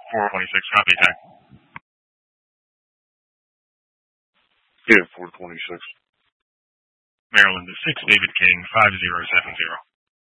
426, copy attack. Yeah, 426. Maryland, 6 David King, 5070.